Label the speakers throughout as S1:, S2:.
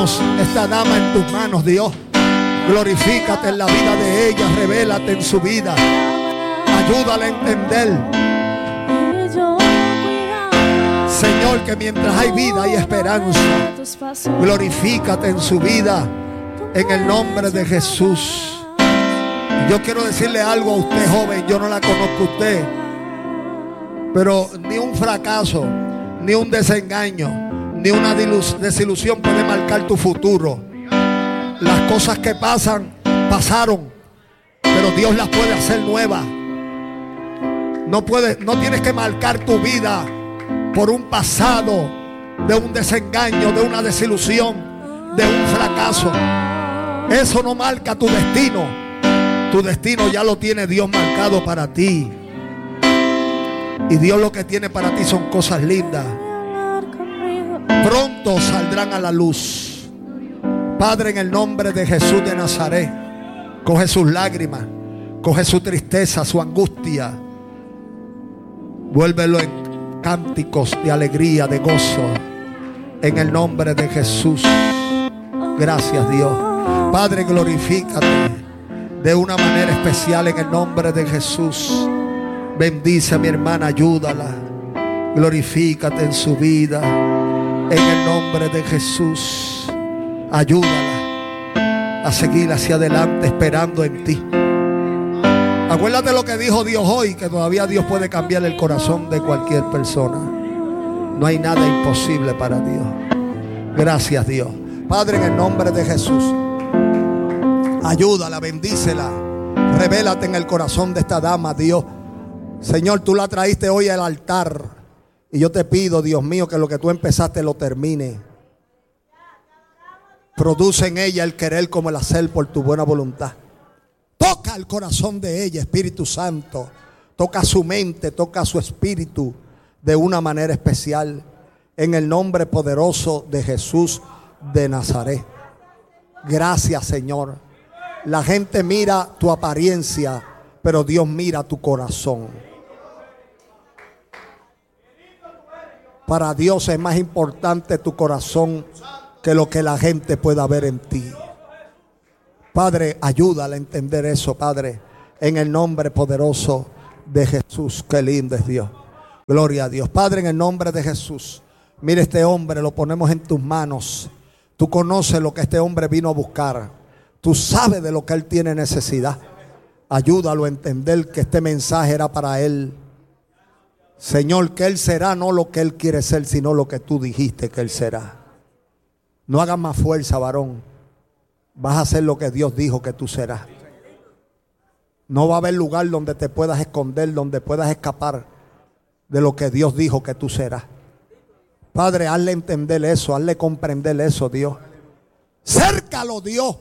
S1: esta dama en tus manos, Dios. Glorifícate en la vida de ella, revélate en su vida, ayúdala a entender, Señor, que mientras hay vida hay esperanza. Glorifícate en su vida, en el nombre de Jesús. Yo quiero decirle algo a usted, joven. Yo no la conozco a usted, pero ni un fracaso, ni un desengaño, ni una desilusión puede marcar tu futuro. Las cosas que pasan, pasaron, pero Dios las puede hacer nuevas. No tienes que marcar tu vida por un pasado de un desengaño, de una desilusión, de un fracaso. Eso no marca tu destino. Tu destino ya lo tiene Dios marcado para ti. Y Dios lo que tiene para ti son cosas lindas. Pronto saldrán a la luz. Padre, en el nombre de Jesús de Nazaret, coge sus lágrimas, coge su tristeza, su angustia, vuélvelo en cánticos de alegría, de gozo, en el nombre de Jesús. Gracias, Dios. Padre, glorifícate de una manera especial en el nombre de Jesús. Bendice a mi hermana, ayúdala. Glorifícate en su vida, en el nombre de Jesús. Ayúdala a seguir hacia adelante esperando en ti. Acuérdate lo que dijo Dios hoy, que todavía Dios puede cambiar el corazón de cualquier persona. No hay nada imposible para Dios. Gracias, Dios. Padre, en el nombre de Jesús, ayúdala, bendícela, revélate en el corazón de esta dama, Dios. Señor, tú la traíste hoy al altar, y yo te pido, Dios mío, que lo que tú empezaste lo termine. Produce en ella el querer como el hacer por tu buena voluntad. Toca el corazón de ella, Espíritu Santo. Toca su mente, toca su espíritu de una manera especial, en el nombre poderoso de Jesús de Nazaret. Gracias, Señor. La gente mira tu apariencia, pero Dios mira tu corazón. Para Dios es más importante tu corazón que lo que la gente pueda ver en ti. Padre, ayúdale a entender eso, Padre, en el nombre poderoso de Jesús. Qué lindo es Dios. Gloria a Dios. Padre, en el nombre de Jesús, mire este hombre, lo ponemos en tus manos. Tú conoces lo que este hombre vino a buscar. Tú sabes de lo que él tiene necesidad. Ayúdalo a entender que este mensaje era para él. Señor, que él será no lo que él quiere ser, sino lo que tú dijiste que él será. No hagas más fuerza, varón. Vas a hacer lo que Dios dijo que tú serás. No va a haber lugar donde te puedas esconder, donde puedas escapar de lo que Dios dijo que tú serás. Padre, hazle entender eso, hazle comprender eso, Dios. Cércalo, Dios,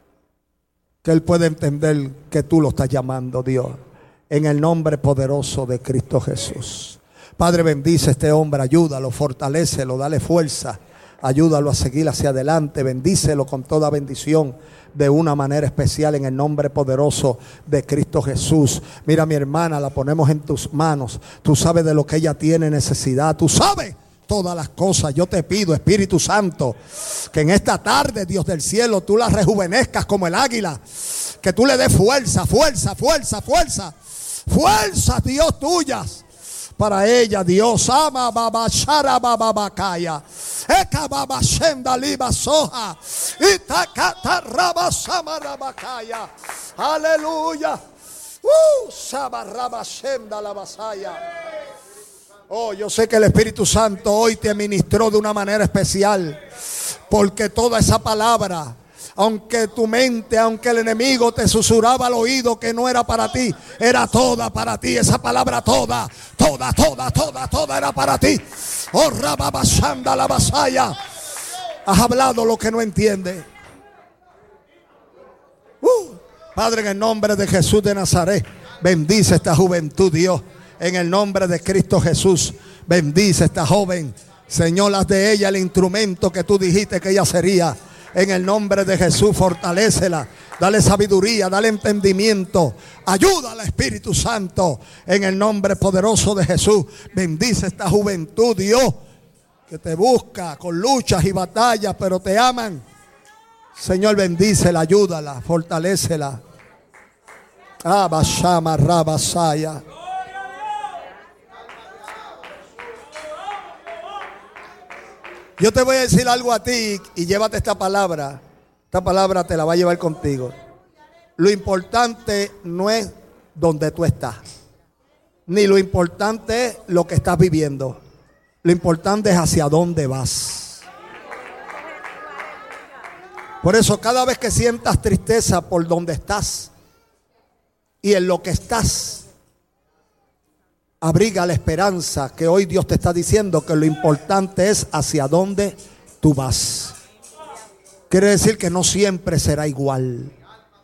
S1: que él puede entender que tú lo estás llamando, Dios, en el nombre poderoso de Cristo Jesús. Padre, bendice a este hombre, ayúdalo, fortalécelo, dale fuerza. Ayúdalo a seguir hacia adelante, bendícelo con toda bendición de una manera especial en el nombre poderoso de Cristo Jesús. Mira, mi hermana, la ponemos en tus manos. Tú sabes de lo que ella tiene necesidad, tú sabes todas las cosas. Yo te pido, Espíritu Santo, que en esta tarde, Dios del cielo, tú la rejuvenezcas como el águila, que tú le des fuerza, fuerza, fuerza, fuerza, fuerzas, Dios, tuyas para ella, Dios. Ama babachara bababakaya. Eka babashenda liba soja. Itakata rabasama rabakaya. Aleluya. Sabarabashenda la basaya. Oh, yo sé que el Espíritu Santo hoy te ministró de una manera especial, porque toda esa palabra, aunque tu mente, aunque el enemigo te susurraba al oído que no era para ti, era toda para ti. Esa palabra toda era para ti. Oh, rababashanda la basaya. Has hablado lo que no entiende. Padre, en el nombre de Jesús de Nazaret, bendice esta juventud, Dios. En el nombre de Cristo Jesús, bendice esta joven. Señor, haz de ella el instrumento que tú dijiste que ella sería. En el nombre de Jesús, fortalécela. Dale sabiduría, dale entendimiento. Ayúdala, Espíritu Santo. En el nombre poderoso de Jesús, bendice esta juventud, Dios, que te busca con luchas y batallas, pero te aman. Señor, bendícela, ayúdala, fortalécela. Abashama Rabasaya. Yo te voy a decir algo a ti y llévate esta palabra. Esta palabra te la va a llevar contigo. Lo importante no es donde tú estás, ni lo importante es lo que estás viviendo. Lo importante es hacia dónde vas. Por eso cada vez que sientas tristeza por donde estás y en lo que estás, abriga la esperanza que hoy Dios te está diciendo que lo importante es hacia dónde tú vas. Quiere decir que no siempre será igual.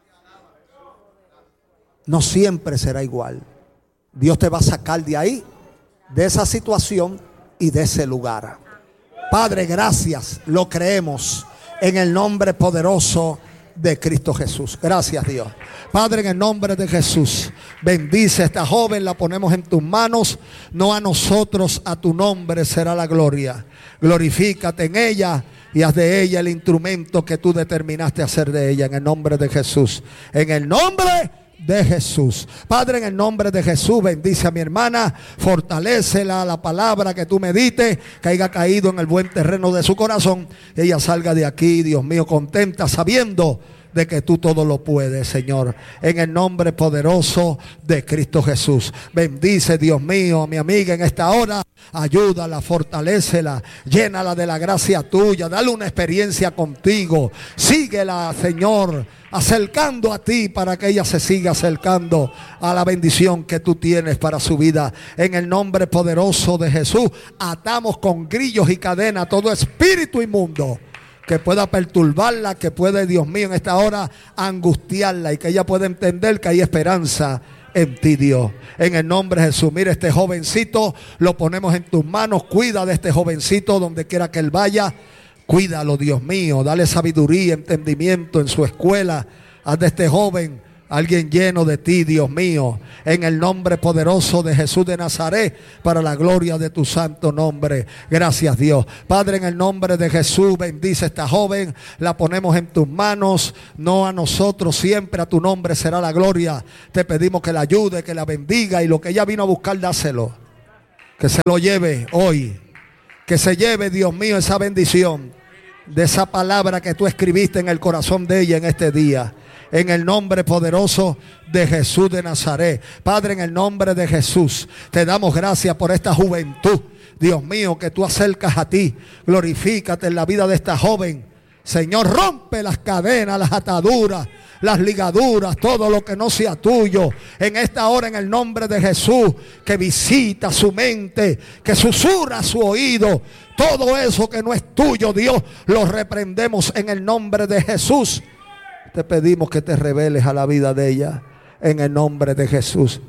S1: No siempre será igual. Dios te va a sacar de ahí, de esa situación y de ese lugar. Padre, gracias, lo creemos en el nombre poderoso de Cristo Jesús. Gracias, Dios. Padre, en el nombre de Jesús, bendice a esta joven, la ponemos en tus manos. No a nosotros, a tu nombre será la gloria. Glorifícate en ella y haz de ella el instrumento que tú determinaste hacer de ella, en el nombre de Jesús. En el nombre de Jesús. Padre, en el nombre de Jesús, bendice a mi hermana, fortalécela, la palabra que tú medites, que haya caído en el buen terreno de su corazón, que ella salga de aquí, Dios mío, contenta, sabiendo de que tú todo lo puedes, Señor, en el nombre poderoso de Cristo Jesús. Bendice, Dios mío, a mi amiga en esta hora. Ayúdala, fortalécela, llénala de la gracia tuya, dale una experiencia contigo. Síguela, Señor, acercando a ti para que ella se siga acercando a la bendición que tú tienes para su vida. En el nombre poderoso de Jesús, atamos con grillos y cadenas todo espíritu inmundo que pueda perturbarla, que puede, Dios mío, en esta hora angustiarla, y que ella pueda entender que hay esperanza en ti, Dios. En el nombre de Jesús. Mira, este jovencito lo ponemos en tus manos. Cuida de este jovencito donde quiera que él vaya. Cuídalo, Dios mío. Dale sabiduría, entendimiento en su escuela. Haz de este joven alguien lleno de ti, Dios mío, en el nombre poderoso de Jesús de Nazaret, para la gloria de tu santo nombre. Gracias, Dios. Padre, en el nombre de Jesús, bendice a esta joven, la ponemos en tus manos, no a nosotros, siempre a tu nombre será la gloria. Te pedimos que la ayude, que la bendiga, y lo que ella vino a buscar, dáselo. Que se lo lleve hoy, que se lleve, Dios mío, esa bendición de esa palabra que tú escribiste en el corazón de ella en este día. En el nombre poderoso de Jesús de Nazaret. Padre, en el nombre de Jesús, te damos gracias por esta juventud, Dios mío, que tú acercas a ti. Glorifícate en la vida de esta joven. Señor, rompe las cadenas, las ataduras, las ligaduras, todo lo que no sea tuyo. En esta hora, en el nombre de Jesús, que visita su mente, que susurra su oído. Todo eso que no es tuyo, Dios, lo reprendemos en el nombre de Jesús. Te pedimos que te reveles a la vida de ella en el nombre de Jesús.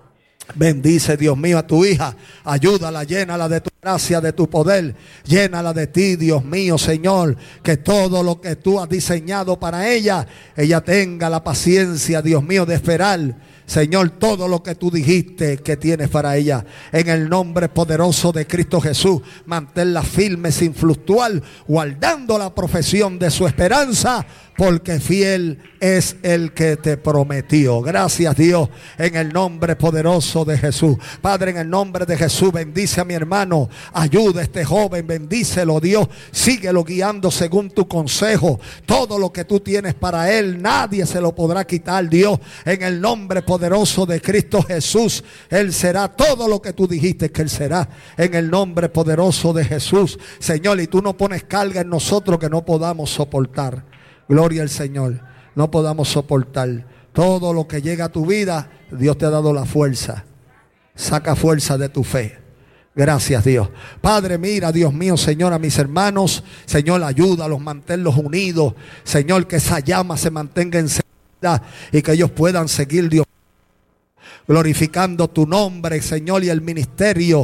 S1: Bendice, Dios mío, a tu hija. Ayúdala, llénala de tu gracia, de tu poder. Llénala de ti, Dios mío, Señor. Que todo lo que tú has diseñado para ella, ella tenga la paciencia, Dios mío, de esperar, Señor, todo lo que tú dijiste que tienes para ella. En el nombre poderoso de Cristo Jesús, manténla firme sin fluctuar, guardando la profesión de su esperanza, porque fiel es el que te prometió. Gracias, Dios, en el nombre poderoso de Jesús. Padre, en el nombre de Jesús, bendice a mi hermano. Ayuda a este joven, bendícelo, Dios. Síguelo guiando según tu consejo. Todo lo que tú tienes para él, nadie se lo podrá quitar, Dios. En el nombre poderoso de Cristo Jesús, él será todo lo que tú dijiste que él será. En el nombre poderoso de Jesús, Señor, y tú no pones carga en nosotros que no podamos soportar. Gloria al Señor. No podamos soportar todo lo que llega a tu vida. Dios te ha dado la fuerza. Saca fuerza de tu fe. Gracias, Dios. Padre, mira, Dios mío, Señor, a mis hermanos, Señor, ayúdalos, manténlos unidos. Señor, que esa llama se mantenga encendida y que ellos puedan seguir, Dios, glorificando tu nombre, Señor, y el ministerio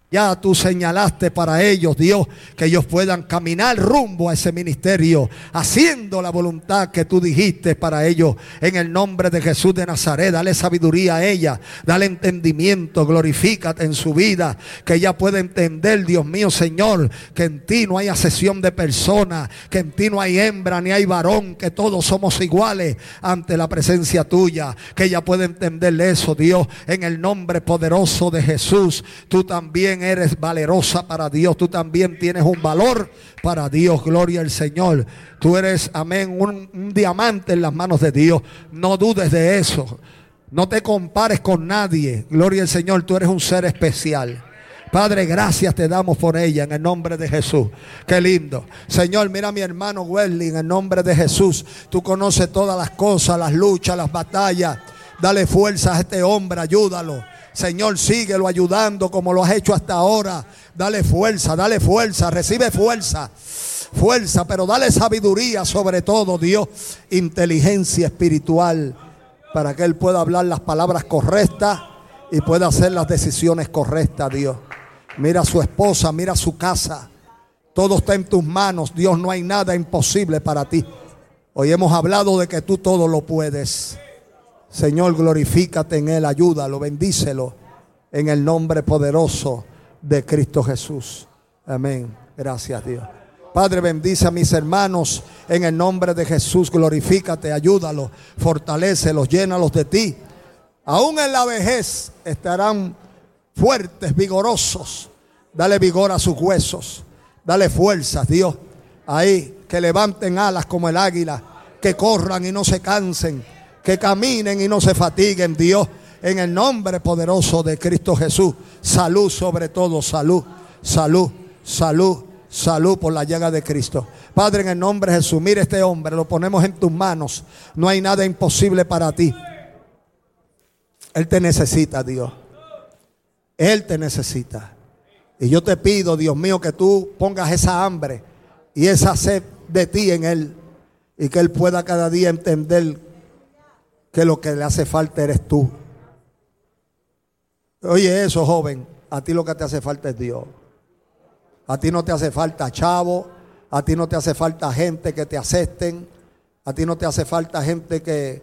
S1: Ya tú señalaste para ellos, Dios, que ellos puedan caminar rumbo a ese ministerio, haciendo la voluntad que tú dijiste para ellos. En el nombre de Jesús de Nazaret, dale sabiduría a ella, dale entendimiento, glorifícate en su vida, que ella pueda entender, Dios mío, Señor, que en ti no hay acepción de personas, que en ti no hay hembra ni hay varón, que todos somos iguales ante la presencia tuya. Que ella pueda entender eso, Dios, en el nombre poderoso de Jesús. Tú también eres valerosa para Dios, tú también tienes un valor para Dios. Gloria al Señor. Tú eres, amén, un diamante en las manos de Dios. No dudes de eso, no te compares con nadie. Gloria al Señor, tú eres un ser especial. Padre, gracias te damos por ella en el nombre de Jesús. Qué lindo. Señor, mira a mi hermano Welly en el nombre de Jesús. Tú conoces todas las cosas, las luchas, las batallas. Dale fuerza a este hombre, ayúdalo. Señor, síguelo ayudando como lo has hecho hasta ahora. Dale fuerza, recibe fuerza, pero dale sabiduría sobre todo, Dios, inteligencia espiritual, para que él pueda hablar las palabras correctas y pueda hacer las decisiones correctas, Dios. Mira a su esposa, mira su casa, todo está en tus manos, Dios, no hay nada imposible para ti. Hoy hemos hablado de que tú todo lo puedes. Señor, glorifícate en él, ayúdalo, bendícelo en el nombre poderoso de Cristo Jesús. Amén. Gracias, Dios. Padre, bendice a mis hermanos en el nombre de Jesús. Glorifícate, ayúdalos, fortalécelos, llénalos de ti. Aún en la vejez estarán fuertes, vigorosos. Dale vigor a sus huesos. Dale fuerzas, Dios. Ahí, que levanten alas como el águila, que corran y no se cansen, que caminen y no se fatiguen, Dios, en el nombre poderoso de Cristo Jesús. Salud sobre todo, salud, salud, salud, salud por la llaga de Cristo. Padre, en el nombre de Jesús, mira este hombre, lo ponemos en tus manos. No hay nada imposible para ti. Él te necesita, Dios. Él te necesita. Y yo te pido, Dios mío, que tú pongas esa hambre y esa sed de ti en él, y que él pueda cada día entender que lo que le hace falta eres tú. Oye eso, joven, a ti lo que te hace falta es Dios. A ti no te hace falta chavo, a ti no te hace falta gente que te acepten, a ti no te hace falta gente que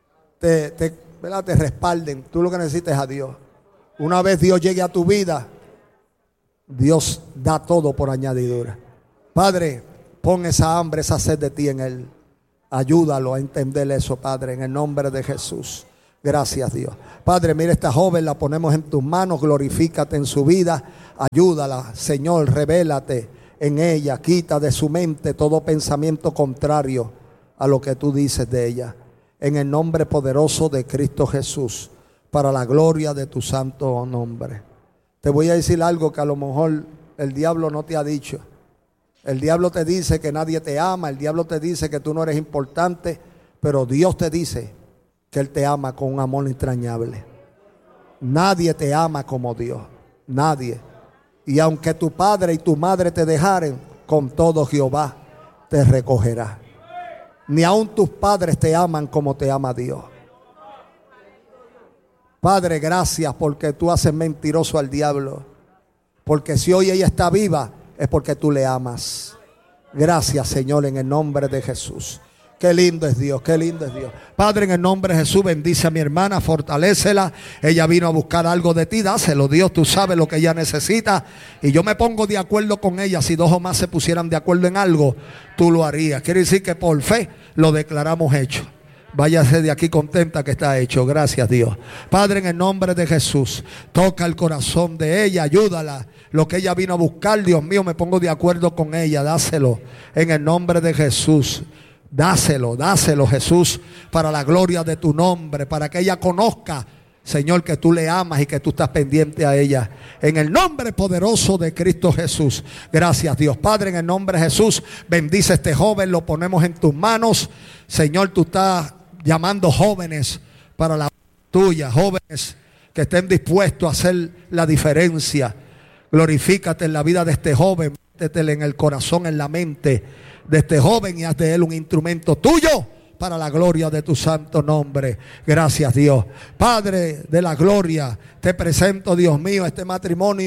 S1: te respalden. Tú lo que necesitas es a Dios. Una vez Dios llegue a tu vida, Dios da todo por añadidura. Padre, pon esa hambre, esa sed de ti en él. Ayúdalo a entender eso, Padre, en el nombre de Jesús. Gracias, Dios. Padre, mira esta joven, la ponemos en tus manos. Glorifícate en su vida. Ayúdala, Señor, revélate en ella. Quita de su mente todo pensamiento contrario a lo que tú dices de ella. En el nombre poderoso de Cristo Jesús, para la gloria de tu santo nombre. Te voy a decir algo que a lo mejor el diablo no te ha dicho. El diablo te dice que nadie te ama, el diablo te dice que tú no eres importante, pero Dios te dice que Él te ama con un amor entrañable. Nadie te ama como Dios, nadie. Y aunque tu padre y tu madre te dejaren, con todo Jehová te recogerá. Ni aun tus padres te aman como te ama Dios. Padre, gracias porque tú haces mentiroso al diablo. Porque si hoy ella está viva, es porque tú le amas. Gracias, Señor, en el nombre de Jesús. Qué lindo es Dios, qué lindo es Dios. Padre, en el nombre de Jesús, bendice a mi hermana, fortalécela. Ella vino a buscar algo de ti, dáselo, Dios, tú sabes lo que ella necesita. Y yo me pongo de acuerdo con ella. Si dos o más se pusieran de acuerdo en algo, tú lo harías. Quiere decir que por fe lo declaramos hecho. Váyase de aquí contenta que está hecho. Gracias, Dios. Padre, en el nombre de Jesús, toca el corazón de ella, ayúdala. Lo que ella vino a buscar, Dios mío, me pongo de acuerdo con ella. Dáselo en el nombre de Jesús. Dáselo, Jesús, para la gloria de tu nombre, para que ella conozca, Señor, que tú le amas y que tú estás pendiente a ella. En el nombre poderoso de Cristo Jesús. Gracias, Dios. Padre, en el nombre de Jesús, bendice a este joven, lo ponemos en tus manos. Señor, tú estás llamando jóvenes para la tuya, jóvenes que estén dispuestos a hacer la diferencia. Glorifícate en la vida de este joven, métetele en el corazón, en la mente de este joven y haz de él un instrumento tuyo para la gloria de tu santo nombre. Gracias, Dios. Padre de la gloria, te presento, Dios mío, este matrimonio.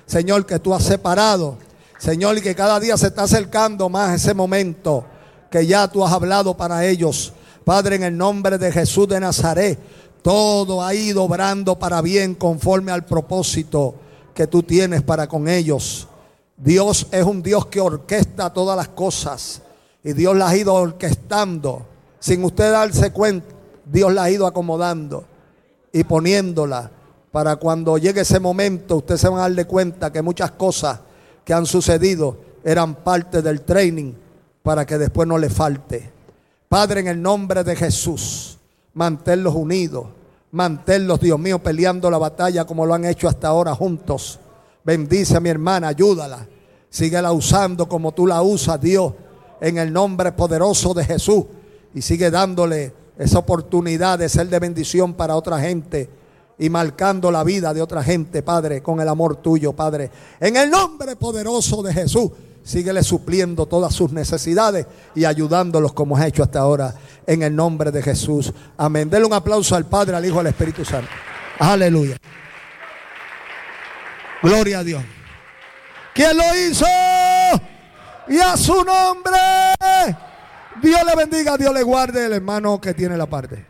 S1: Señor, que tú has separado. Señor, y que cada día se está acercando más ese momento que ya tú has hablado para ellos. Padre, en el nombre de Jesús de Nazaret, todo ha ido obrando para bien conforme al propósito que tú tienes para con ellos. Dios es un Dios que orquesta todas las cosas y Dios las ha ido orquestando. Sin usted darse cuenta, Dios las ha ido acomodando y poniéndola para cuando llegue ese momento, usted se va a dar de cuenta que muchas cosas que han sucedido eran parte del training para que después no le falte. Padre, en el nombre de Jesús, manténlos unidos, manténlos, Dios mío, peleando la batalla como lo han hecho hasta ahora juntos. Bendice a mi hermana, ayúdala, síguela usando como tú la usas, Dios, en el nombre poderoso de Jesús, y sigue dándole esa oportunidad de ser de bendición para otra gente y marcando la vida de otra gente, Padre, con el amor tuyo, Padre. En el nombre poderoso de Jesús, síguele supliendo todas sus necesidades y ayudándolos como has hecho hasta ahora, en el nombre de Jesús. Amén. Denle un aplauso al Padre, al Hijo y al Espíritu Santo. Aleluya. Gloria a Dios. ¿Quién lo hizo? Y a su nombre. Dios le bendiga, Dios le guarde, el hermano que tiene la parte.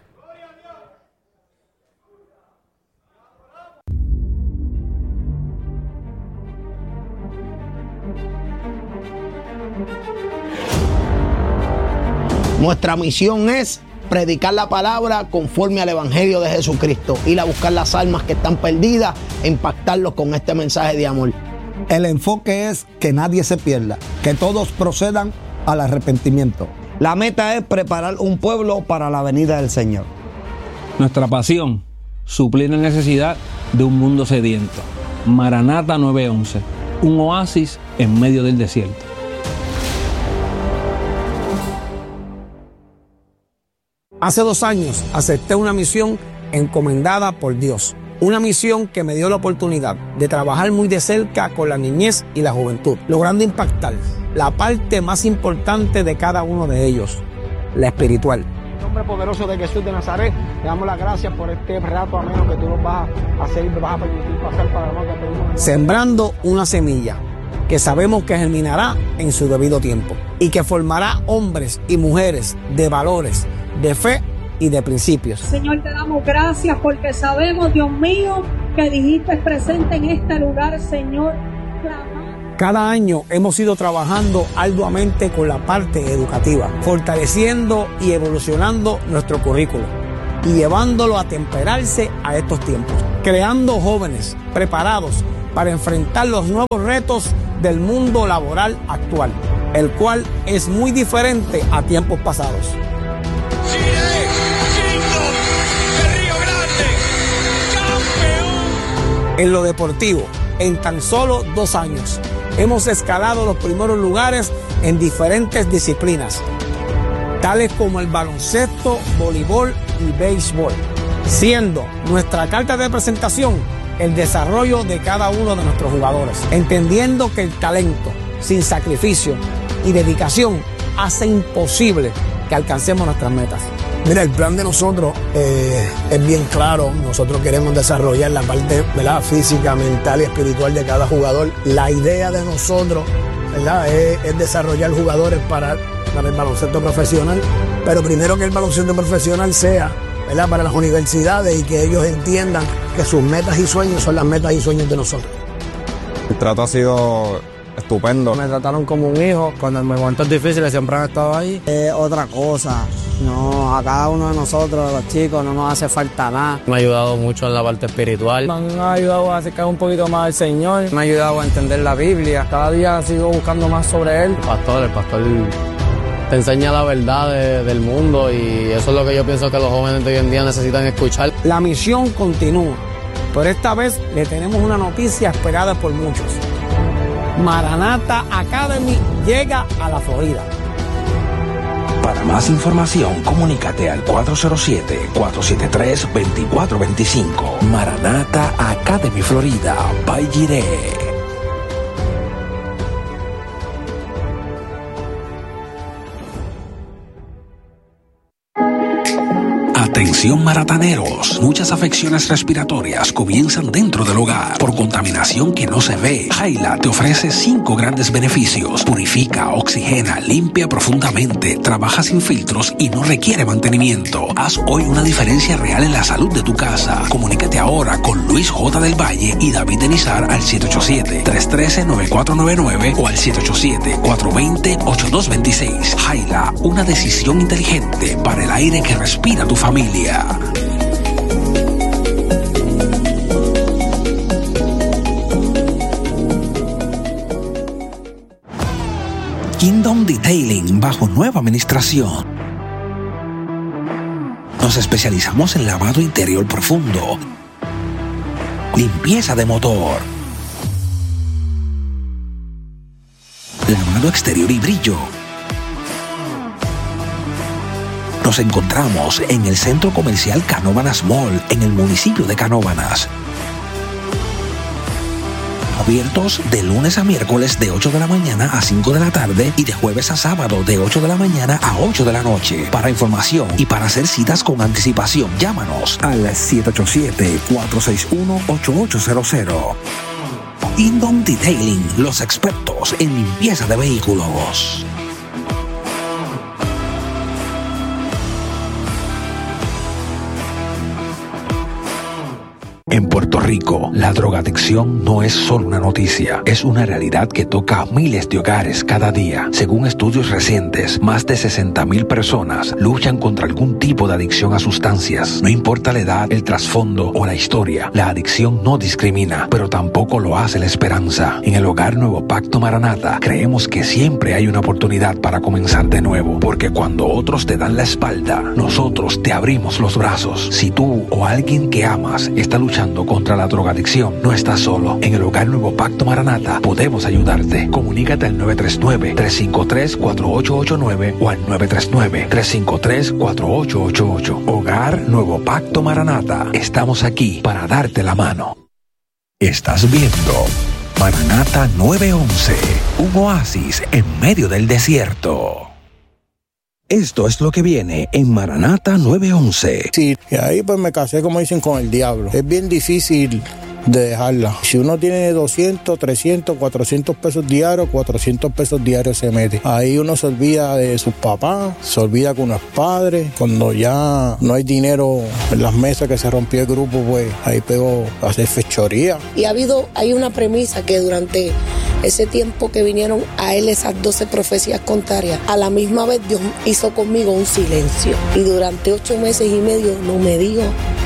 S2: Nuestra misión es predicar la palabra conforme al Evangelio de Jesucristo, ir a buscar las almas que están perdidas e impactarlos con este mensaje de amor.
S3: El enfoque es que nadie se pierda, que todos procedan al arrepentimiento.
S4: La meta es preparar un pueblo para la venida del Señor.
S5: Nuestra pasión, suplir la necesidad de un mundo sediento. Maranata 911, un oasis en medio del desierto.
S3: Hace 2 años acepté una misión encomendada por Dios. Una misión que me dio la oportunidad de trabajar muy de cerca con la niñez y la juventud, logrando impactar la parte más importante de cada uno de ellos, la espiritual.
S2: En el nombre poderoso de Jesús de Nazaret, te damos las gracias por este rato ameno que tú nos vas a hacer y nos vas a permitir pasar para lo que pedimos.
S3: Sembrando una semilla que sabemos que germinará en su debido tiempo y que formará hombres y mujeres de valores, de fe y de principios.
S6: Señor, te damos gracias porque sabemos, Dios mío, que dijiste presente en este lugar, Señor.
S3: Cada año hemos ido trabajando arduamente con la parte educativa, fortaleciendo y evolucionando nuestro currículo y llevándolo a temperarse a estos tiempos, creando jóvenes preparados para enfrentar los nuevos retos del mundo laboral actual, el cual es muy diferente a tiempos pasados. En lo deportivo, en tan solo 2 años, hemos escalado los primeros lugares en diferentes disciplinas, tales como el baloncesto, voleibol y béisbol, siendo nuestra carta de presentación el desarrollo de cada uno de nuestros jugadores, entendiendo que el talento, sin sacrificio y dedicación, hace imposible que alcancemos nuestras metas.
S7: Mira, el plan de nosotros es bien claro. Nosotros queremos desarrollar la parte, ¿verdad?, física, mental y espiritual de cada jugador. La idea de nosotros, ¿verdad?, es desarrollar jugadores para el baloncesto profesional, pero primero que el baloncesto profesional sea, ¿verdad?, para las universidades y que ellos entiendan que sus metas y sueños son las metas y sueños de nosotros.
S8: El trato ha sido estupendo.
S9: Me trataron como un hijo. Cuando en momentos difíciles siempre han estado ahí.
S10: Otra cosa, no, a cada uno de nosotros, los chicos, no nos hace falta nada.
S9: Me ha ayudado mucho en la parte espiritual. Me han ayudado a acercar un poquito más al Señor.
S10: Me ha ayudado a entender la Biblia.
S9: Cada día sigo buscando más sobre Él. El pastor te enseña la verdad del mundo y eso es lo que yo pienso que los jóvenes de hoy en día necesitan escuchar.
S3: La misión continúa, pero esta vez le tenemos una noticia esperada por muchos. Maranata Academy llega a la Florida.
S11: Para más información, comunícate al 407-473-2425. Maranata Academy Florida, by Jiré. Atención marataneros, muchas afecciones respiratorias comienzan dentro del hogar por contaminación que no se ve. Jaila te ofrece 5 grandes beneficios. Purifica, oxigena, limpia profundamente, trabaja sin filtros y no requiere mantenimiento. Haz hoy una diferencia real en la salud de tu casa. Comunícate ahora con Luis J. del Valle y David Denizar al 787-313-9499 o al 787-420-8226. Jaila, una decisión inteligente para el aire que respira tu familia. Kingdom Detailing bajo nueva administración. Nos especializamos en lavado interior profundo, limpieza de motor, lavado exterior y brillo. Nos encontramos en el Centro Comercial Canóvanas Mall, en el municipio de Canóvanas. Abiertos de lunes a miércoles de 8 de la mañana a 5 de la tarde y de jueves a sábado de 8 de la mañana a 8 de la noche. Para información y para hacer citas con anticipación, llámanos al 787-461-8800. Kingdom Detailing, los expertos en limpieza de vehículos. En Puerto Rico, la drogadicción no es solo una noticia, es una realidad que toca a miles de hogares cada día. Según estudios recientes, más de 60,000 personas luchan contra algún tipo de adicción a sustancias. No importa la edad, el trasfondo o la historia, la adicción no discrimina, pero tampoco lo hace la esperanza. En el Hogar Nuevo Pacto Maranata, creemos que siempre hay una oportunidad para comenzar de nuevo, porque cuando otros te dan la espalda, nosotros te abrimos los brazos. Si tú o alguien que amas está luchando contra la drogadicción, no estás solo. En el Hogar Nuevo Pacto Maranata podemos ayudarte. Comunícate al 939-353-4889 o al 939-353-4888. Hogar Nuevo Pacto Maranata. Estamos aquí para darte la mano. Estás viendo Maranata 911, un oasis en medio del desierto. Esto es lo que viene en Maranata 911.
S12: Sí, y ahí pues me casé, como dicen, con el diablo. Es bien difícil de dejarla. Si uno tiene 200, 300, 400 pesos diarios, 400 pesos diarios se mete. Ahí uno se olvida de sus papás, se olvida con los padres. Cuando ya no hay dinero en las mesas, que se rompió el grupo, pues ahí pegó a hacer fechoría.
S13: Y hay una premisa que durante ese tiempo que vinieron a él esas 12 profecías contrarias, a la misma vez Dios hizo conmigo un silencio. Y durante 8 meses y medio no me dijo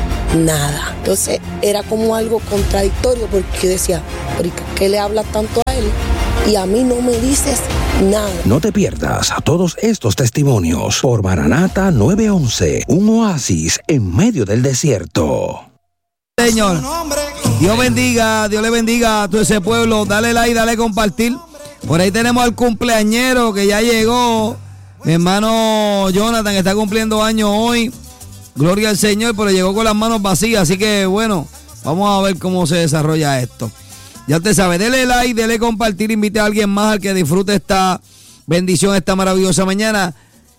S13: nada. Entonces era como algo contradictorio, porque decía, ¿por qué le hablas tanto a él y a mí no me dices nada?
S11: No te pierdas a todos estos testimonios por Maranata 911, un oasis en medio del desierto.
S4: Señor, Dios le bendiga a todo ese pueblo. Dale like, dale compartir. Por ahí tenemos al cumpleañero que ya llegó, mi hermano Jonathan, que está cumpliendo años hoy. Gloria al Señor, pero llegó con las manos vacías. Así que bueno, vamos a ver cómo se desarrolla esto. Ya usted sabe, dele like, dele compartir, invite a alguien más al que disfrute esta bendición, esta maravillosa mañana.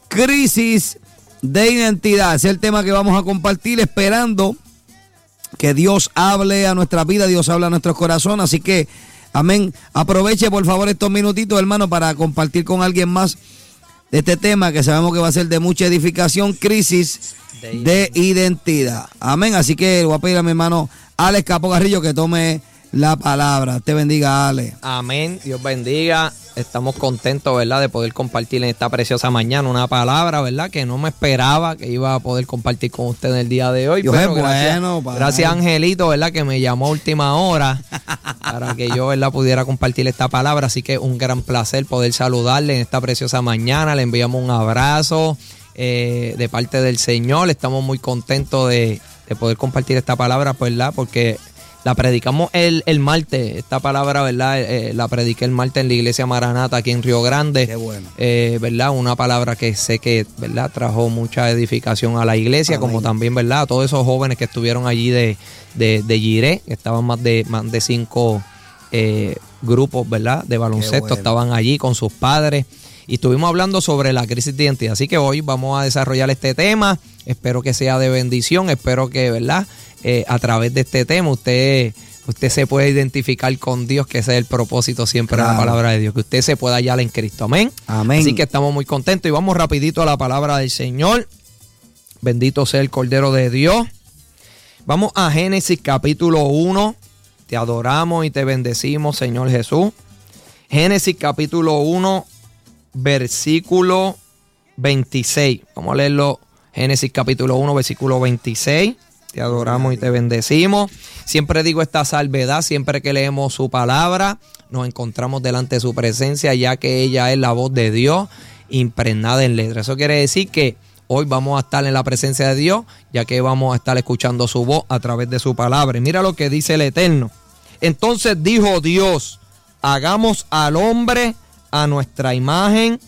S4: Crisis de identidad, ese es el tema que vamos a compartir, esperando que Dios hable a nuestra vida, Dios hable a nuestros corazones. Así que, amén, aproveche por favor estos minutitos, hermano, para compartir con alguien más de este tema que sabemos que va a ser de mucha edificación, crisis de identidad. Amén. Así que voy a pedir a mi hermano Alex Capo Carrillo que tome la palabra. Te bendiga, Ale.
S14: Amén. Dios bendiga. Estamos contentos, ¿verdad?, de poder compartir en esta preciosa mañana una palabra, ¿verdad?, que no me esperaba que iba a poder compartir con usted en el día de hoy.
S4: Dios
S14: pero
S4: es bueno,
S14: gracias Angelito, ¿verdad?, que me llamó a última hora para que yo, ¿verdad?, pudiera compartir esta palabra. Así que un gran placer poder saludarle en esta preciosa mañana. Le enviamos un abrazo de parte del Señor. Estamos muy contentos de poder compartir esta palabra, ¿verdad?, porque la predicamos el martes, esta palabra, ¿verdad? La prediqué el martes en la iglesia Maranata aquí en Río Grande.
S4: Qué bueno.
S14: ¿Verdad? Una palabra que sé que, ¿verdad?, trajo mucha edificación a la iglesia. Amén. Como también, ¿verdad?, a todos esos jóvenes que estuvieron allí de Jiré, estaban más de 5 grupos, ¿verdad?, de baloncesto, bueno, estaban allí con sus padres. y estuvimos hablando sobre la crisis de identidad. Así que hoy vamos a desarrollar este tema. Espero que sea de bendición. Espero que, ¿verdad? A través de este tema usted se pueda identificar con Dios, que ese es el propósito siempre de la palabra de Dios, que usted se pueda hallar en Cristo. Amén.
S4: Amén.
S14: Así que estamos muy contentos y vamos rapidito a la palabra del Señor. Bendito sea el Cordero de Dios. Vamos a Génesis capítulo 1. Te adoramos y te bendecimos, Señor Jesús. Génesis capítulo 1, versículo 26. Vamos a leerlo. Génesis capítulo 1, versículo 26. Te adoramos y te bendecimos. Siempre digo esta salvedad, siempre que leemos su palabra, nos encontramos delante de su presencia, ya que ella es la voz de Dios impregnada en letra. Eso quiere decir que hoy vamos a estar en la presencia de Dios, ya que vamos a estar escuchando su voz a través de su palabra. Y mira lo que dice el Eterno. Entonces dijo Dios, hagamos al hombre a nuestra imagen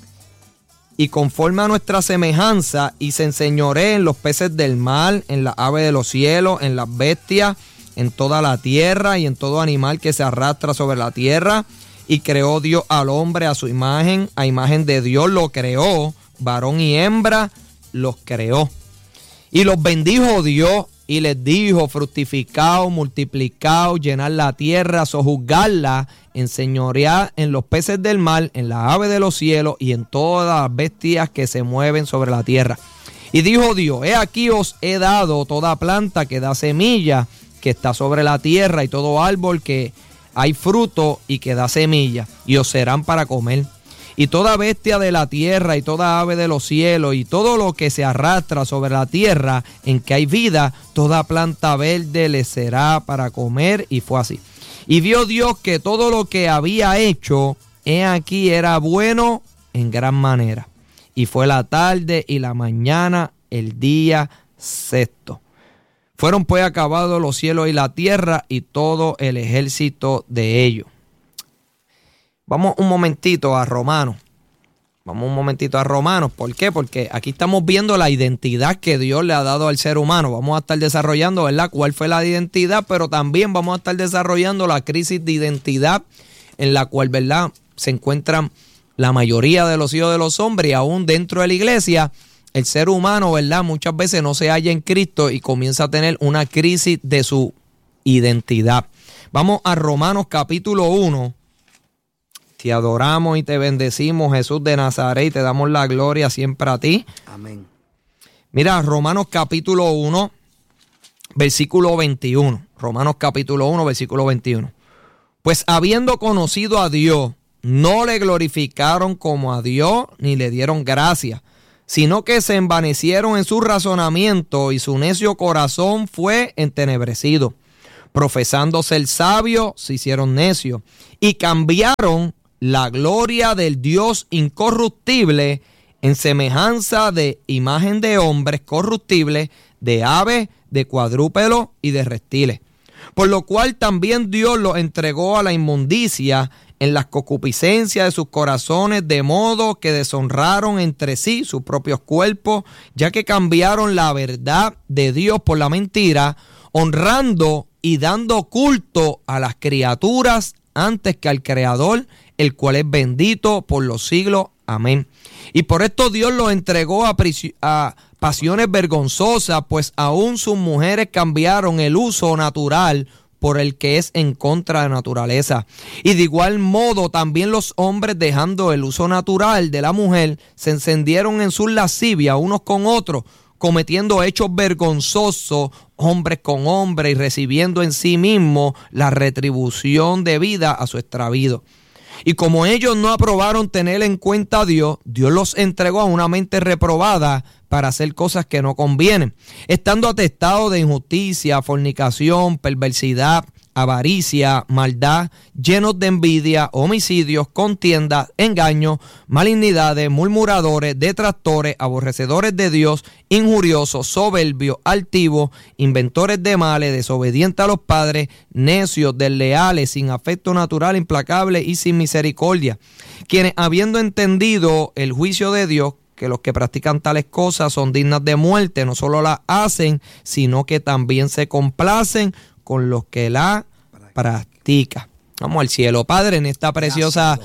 S14: y conforme a nuestra semejanza, y se enseñoree en los peces del mar, en las aves de los cielos, en las bestias, en toda la tierra y en todo animal que se arrastra sobre la tierra. Y creó Dios al hombre a su imagen, a imagen de Dios lo creó, varón y hembra los creó. Y los bendijo Dios y les dijo, fructificaos, multiplicaos, llenad la tierra, sojuzgadla, enseñoread en los peces del mar, en las aves de los cielos y en todas las bestias que se mueven sobre la tierra. Y dijo Dios, he aquí os he dado toda planta que da semilla, que está sobre la tierra, y todo árbol que hay fruto y que da semilla, y os serán para comer. Y toda bestia de la tierra y toda ave de los cielos y todo lo que se arrastra sobre la tierra en que hay vida, toda planta verde les será para comer. Y fue así. Y vio Dios que todo lo que había hecho, he aquí era bueno en gran manera. Y fue la tarde y la mañana el día sexto. Fueron pues acabados los cielos y la tierra y todo el ejército de ellos. Vamos un momentito a Romanos. ¿Por qué? Porque aquí estamos viendo la identidad que Dios le ha dado al ser humano. Vamos a estar desarrollando, ¿verdad?, cuál fue la identidad, pero también vamos a estar desarrollando la crisis de identidad en la cual, ¿verdad?, se encuentran la mayoría de los hijos de los hombres, y aún dentro de la iglesia, el ser humano, ¿verdad?, muchas veces no se halla en Cristo y comienza a tener una crisis de su identidad. Vamos a Romanos capítulo 1. Te adoramos y te bendecimos, Jesús de Nazaret, y te damos la gloria siempre a ti.
S4: Amén.
S14: Mira, Romanos capítulo 1, versículo 21. Romanos capítulo 1, versículo 21. Pues habiendo conocido a Dios, no le glorificaron como a Dios, ni le dieron gracia, sino que se envanecieron en su razonamiento, y su necio corazón fue entenebrecido. Profesando ser sabios, se hicieron necios, y cambiaron la gloria del Dios incorruptible en semejanza de imagen de hombres corruptibles, de aves, de cuadrúpedos y de reptiles. Por lo cual también Dios los entregó a la inmundicia en las concupiscencias de sus corazones, de modo que deshonraron entre sí sus propios cuerpos, ya que cambiaron la verdad de Dios por la mentira, honrando y dando culto a las criaturas antes que al Creador, el cual es bendito por los siglos. Amén. Y por esto Dios los entregó a pasiones vergonzosas, pues aún sus mujeres cambiaron el uso natural por el que es en contra de la naturaleza. Y de igual modo también los hombres, dejando el uso natural de la mujer, se encendieron en sus lascivias unos con otros, cometiendo hechos vergonzosos hombres con hombres, y recibiendo en sí mismos la retribución debida a su extravío. Y como ellos no aprobaron tener en cuenta a Dios, Dios los entregó a una mente reprobada para hacer cosas que no convienen, estando atestados de injusticia, fornicación, perversidad, avaricia, maldad, llenos de envidia, homicidios, contiendas, engaños, malignidades, murmuradores, detractores, aborrecedores de Dios, injuriosos, soberbios, altivos, inventores de males, desobedientes a los padres, necios, desleales, sin afecto natural, implacables y sin misericordia, quienes, habiendo entendido el juicio de Dios, que los que practican tales cosas son dignas de muerte, no solo las hacen, sino que también se complacen con los que la practican. Vamos al cielo. Padre, en esta preciosa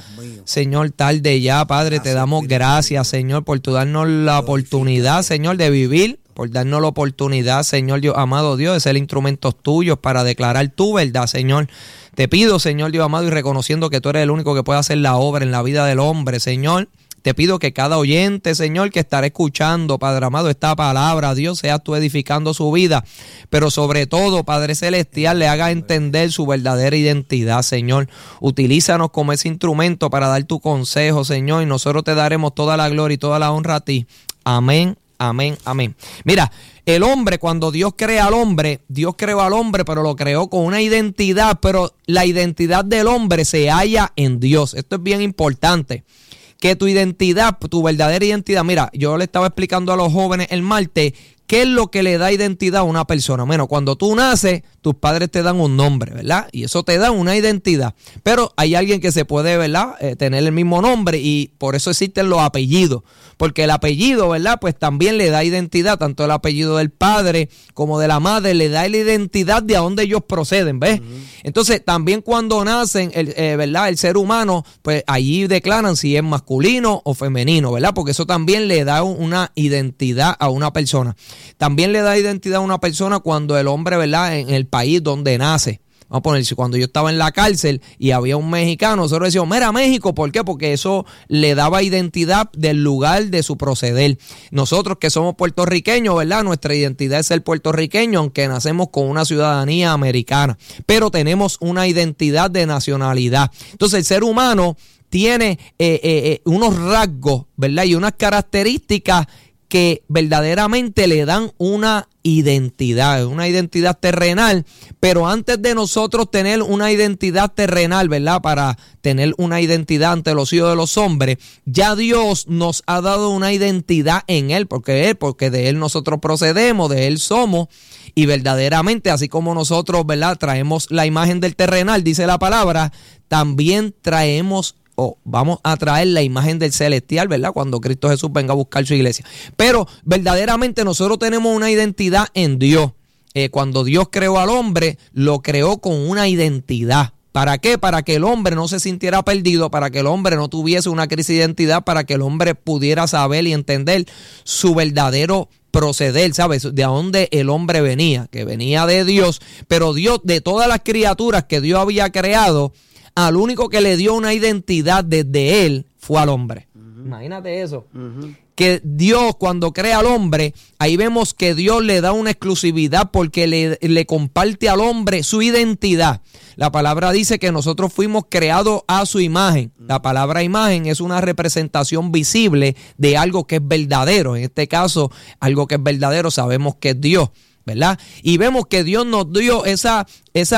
S14: Señor, tarde ya, Padre, te damos gracias, Señor, por tu darnos la oportunidad, Señor, de vivir, por darnos la oportunidad, Señor, Dios amado Dios, de ser instrumentos tuyos para declarar tu verdad, Señor. Te pido, Señor, Dios amado, y reconociendo que tú eres el único que puede hacer la obra en la vida del hombre, Señor, te pido que cada oyente, Señor, que estará escuchando, Padre amado, esta palabra, Dios, seas tú edificando su vida, pero sobre todo, Padre Celestial, le haga entender su verdadera identidad, Señor. Utilízanos como ese instrumento para dar tu consejo, Señor, y nosotros te daremos toda la gloria y toda la honra a ti. Amén, amén, amén. Mira, el hombre, cuando Dios crea al hombre, Dios creó al hombre, pero lo creó con una identidad, pero la identidad del hombre se halla en Dios. Esto es bien importante. Que tu identidad, tu verdadera identidad, mira, yo le estaba explicando a los jóvenes el martes, ¿qué es lo que le da identidad a una persona? Bueno, cuando tú naces, tus padres te dan un nombre, ¿verdad? Y eso te da una identidad. Pero hay alguien que se puede, ¿verdad? Tener el mismo nombre y por eso existen los apellidos. Porque el apellido, ¿verdad? Pues también le da identidad, tanto el apellido del padre como de la madre, le da la identidad de a dónde ellos proceden, ¿ves? Entonces, también cuando nacen, ¿verdad? El ser humano, pues allí declaran si es masculino o femenino, ¿verdad? Porque eso también le da una identidad a una persona. También le da identidad a una persona cuando el hombre, ¿verdad? En el país donde nace. Vamos a poner, cuando yo estaba en la cárcel y había un mexicano, nosotros decíamos, mira, México, ¿por qué? Porque eso le daba identidad del lugar de su proceder. Nosotros que somos puertorriqueños, ¿verdad? Nuestra identidad es ser puertorriqueño, aunque nacemos con una ciudadanía americana, pero tenemos una identidad de nacionalidad. Entonces el ser humano tiene unos rasgos, ¿verdad? Y unas características que verdaderamente le dan una identidad terrenal, pero antes de nosotros tener una identidad terrenal, ¿verdad? Para tener una identidad ante los hijos de los hombres, ya Dios nos ha dado una identidad en Él, porque de Él nosotros procedemos, de Él somos, y verdaderamente, así como nosotros, ¿verdad? Traemos la imagen del terrenal, dice la palabra, también traemos vamos a traer la imagen del celestial, ¿verdad? Cuando Cristo Jesús venga a buscar su iglesia. Pero verdaderamente nosotros tenemos una identidad en Dios. Cuando Dios creó al hombre, lo creó con una identidad. ¿Para qué? Para que el hombre no se sintiera perdido, para que el hombre no tuviese una crisis de identidad, para que el hombre pudiera saber y entender su verdadero proceder, ¿sabes? De dónde el hombre venía, que venía de Dios. Pero Dios, de todas las criaturas que Dios había creado, al único que le dio una identidad desde él fue al hombre. Imagínate eso. Que Dios, cuando crea al hombre, ahí vemos que Dios le da una exclusividad porque le comparte al hombre su identidad. La palabra dice que nosotros fuimos creados a su imagen. La palabra imagen es una representación visible de algo que es verdadero. En este caso, algo que es verdadero sabemos que es Dios, ¿verdad? Y vemos que Dios nos dio esa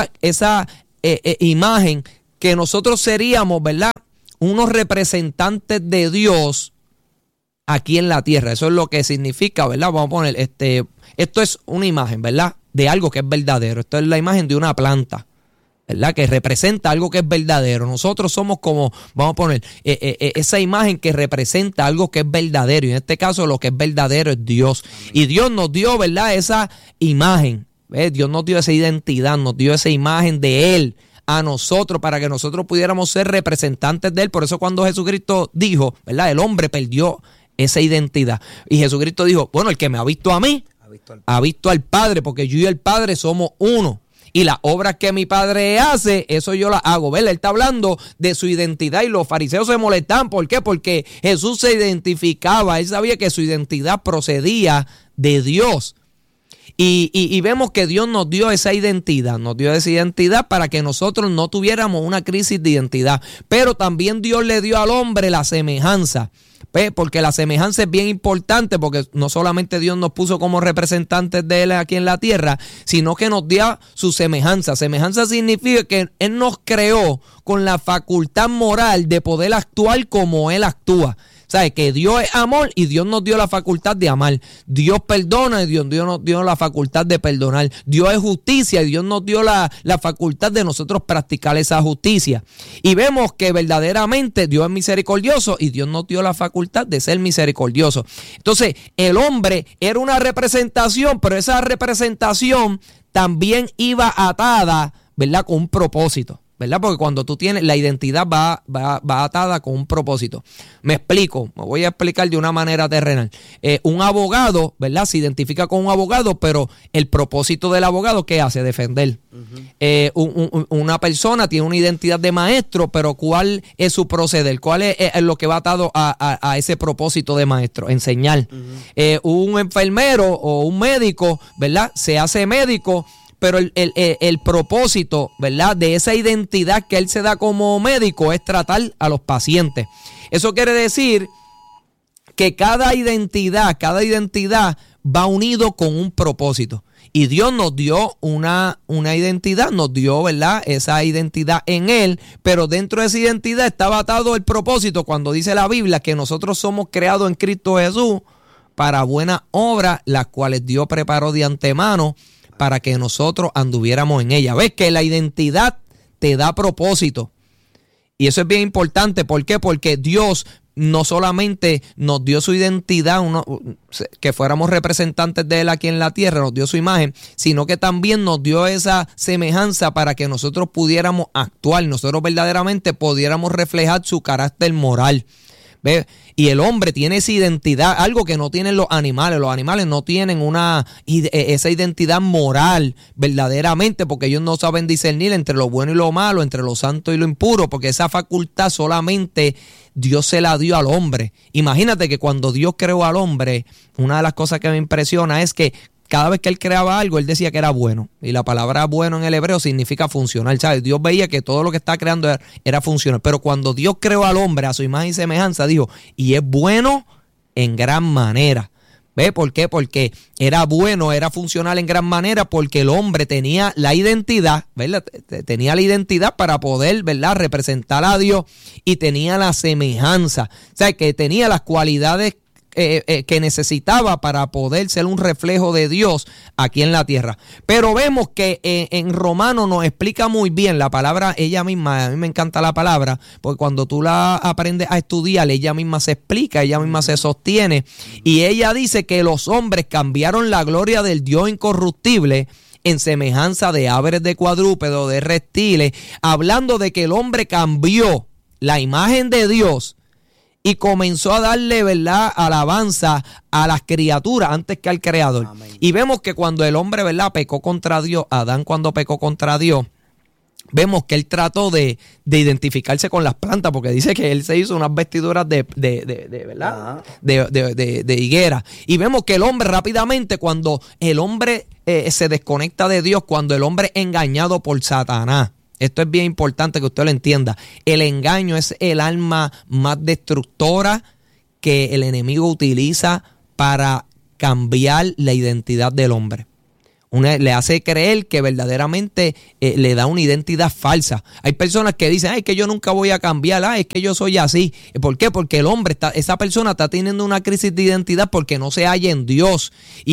S14: imagen, que nosotros seríamos, ¿verdad?, unos representantes de Dios aquí en la tierra. Eso es lo que significa, ¿verdad? Vamos a poner, esto es una imagen, ¿verdad?, de algo que es verdadero. Esto es la imagen de una planta, ¿verdad?, que representa algo que es verdadero. Nosotros somos como, vamos a poner, esa imagen que representa algo que es verdadero. Y en este caso lo que es verdadero es Dios. Y Dios nos dio, ¿verdad?, esa imagen. Dios nos dio esa identidad, nos dio esa imagen de Él a nosotros para que nosotros pudiéramos ser representantes de Él. Por eso cuando Jesucristo dijo, ¿verdad?, el hombre perdió esa identidad. Y Jesucristo dijo, bueno, el que me ha visto a mí, ha visto al Padre, porque yo y el Padre somos uno. Y las obras que mi Padre hace, eso yo las hago. ¿Verdad? Él está hablando de su identidad y los fariseos se molestan. ¿Por qué? Porque Jesús se identificaba, él sabía que su identidad procedía de Dios. Y vemos que Dios nos dio esa identidad para que nosotros no tuviéramos una crisis de identidad. Pero también Dios le dio al hombre la semejanza, porque la semejanza es bien importante, porque no solamente Dios nos puso como representantes de Él aquí en la tierra, sino que nos dio su semejanza. Semejanza significa que Él nos creó con la facultad moral de poder actuar como Él actúa. ¿Sabes? Que Dios es amor y Dios nos dio la facultad de amar. Dios perdona y Dios nos dio la facultad de perdonar. Dios es justicia y Dios nos dio la facultad de nosotros practicar esa justicia. Y vemos que verdaderamente Dios es misericordioso y Dios nos dio la facultad de ser misericordioso. Entonces, el hombre era una representación, pero esa representación también iba atada, ¿verdad?, con un propósito. ¿verdad? Porque cuando tú tienes, la identidad va atada con un propósito. Me explico, me voy a explicar de una manera terrenal. Un abogado, ¿verdad? Se identifica con un abogado, pero el propósito del abogado, ¿qué hace? Defender. Una persona tiene una identidad de maestro, pero ¿cuál es su proceder? ¿Cuál es lo que va atado a ese propósito de maestro? Enseñar. Un enfermero o un médico, ¿verdad? Se hace médico, pero el propósito, ¿verdad?, de esa identidad que él se da como médico es tratar a los pacientes. Eso quiere decir que cada identidad va unido con un propósito. Y Dios nos dio una identidad, nos dio, ¿verdad?, esa identidad en Él, pero dentro de esa identidad estaba atado el propósito cuando dice la Biblia que nosotros somos creados en Cristo Jesús para buenas obras, las cuales Dios preparó de antemano para que nosotros anduviéramos en ella. ¿Ves que la identidad te da propósito? Y eso es bien importante. ¿Por qué? Porque Dios no solamente nos dio su identidad, que fuéramos representantes de Él aquí en la tierra, nos dio su imagen, sino que también nos dio esa semejanza para que nosotros pudiéramos actuar, nosotros verdaderamente pudiéramos reflejar su carácter moral. ¿Ve? Y el hombre tiene esa identidad, algo que no tienen los animales. Los animales no tienen esa identidad moral verdaderamente, porque ellos no saben discernir entre lo bueno y lo malo, entre lo santo y lo impuro, porque esa facultad solamente Dios se la dio al hombre. Imagínate que cuando Dios creó al hombre, una de las cosas que me impresiona es que cada vez que Él creaba algo, Él decía que era bueno. Y la palabra bueno en el hebreo significa funcional, ¿sabes? Dios veía que todo lo que estaba creando era funcional. Pero cuando Dios creó al hombre a su imagen y semejanza, dijo, y es bueno en gran manera. ¿Ve? ¿Por qué? Porque era bueno, era funcional en gran manera, porque el hombre tenía la identidad, ¿verdad? Tenía la identidad para poder, ¿verdad?, representar a Dios, y tenía la semejanza. O sea, que tenía las cualidades que necesitaba para poder ser un reflejo de Dios aquí en la tierra. Pero vemos que en Romanos nos explica muy bien la palabra, ella misma, a mí me encanta la palabra, porque cuando tú la aprendes a estudiar, ella misma se explica, ella misma se sostiene, y ella dice que los hombres cambiaron la gloria del Dios incorruptible en semejanza de aves, de cuadrúpedos, de reptiles, hablando de que el hombre cambió la imagen de Dios y comenzó a darle, ¿verdad?, alabanza a las criaturas antes que al Creador. Amén. Y vemos que cuando el hombre, ¿verdad?, pecó contra Dios, Adán cuando pecó contra Dios, vemos que él trató de identificarse con las plantas, porque dice que él se hizo unas vestiduras ¿verdad?, de higuera. Y vemos que el hombre rápidamente, cuando el hombre se desconecta de Dios, cuando el hombre es engañado por Satanás. Esto es bien importante que usted lo entienda. El engaño es el arma más destructora que el enemigo utiliza para cambiar la identidad del hombre. Le hace creer que verdaderamente le da una identidad falsa. Hay personas que dicen, es que yo nunca voy a cambiar, es que yo soy así. ¿Por qué? Porque el hombre, esa persona está teniendo una crisis de identidad porque no se halla en Dios.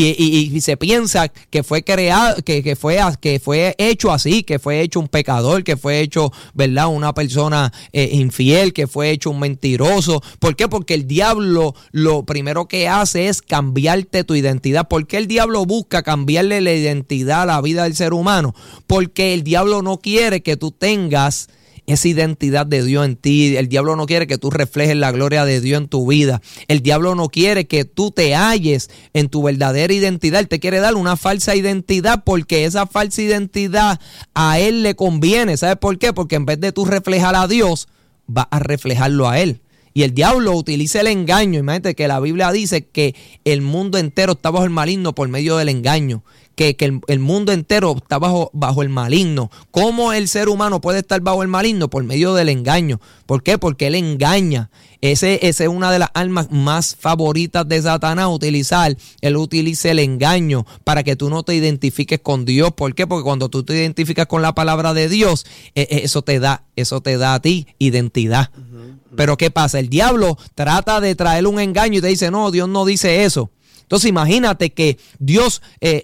S14: Y se piensa que fue creado, que fue hecho así, que fue hecho un pecador, que fue hecho, ¿verdad?, una persona infiel, que fue hecho un mentiroso. ¿Por qué? Porque el diablo lo primero que hace es cambiarte tu identidad. ¿Por qué el diablo busca cambiarle la identidad a la vida del ser humano? Porque el diablo no quiere que tú tengas esa identidad de Dios en ti. El diablo no quiere que tú reflejes la gloria de Dios en tu vida. El diablo no quiere que tú te halles en tu verdadera identidad. Él te quiere dar una falsa identidad, porque esa falsa identidad a él le conviene. ¿Sabes por qué? Porque en vez de tú reflejar a Dios, vas a reflejarlo a él. Y el diablo utiliza el engaño. Imagínate que la Biblia dice que el mundo entero está bajo el maligno por medio del engaño. Que el mundo entero está bajo el maligno. ¿Cómo el ser humano puede estar bajo el maligno? Por medio del engaño. ¿Por qué? Porque él engaña. Ese es una de las armas más favoritas de Satanás, utilizar. Él utiliza el engaño para que tú no te identifiques con Dios. ¿Por qué? Porque cuando tú te identificas con la palabra de Dios, eso te da a ti identidad. Pero ¿qué pasa? El diablo trata de traer un engaño y te dice, no, Dios no dice eso. Entonces imagínate que Dios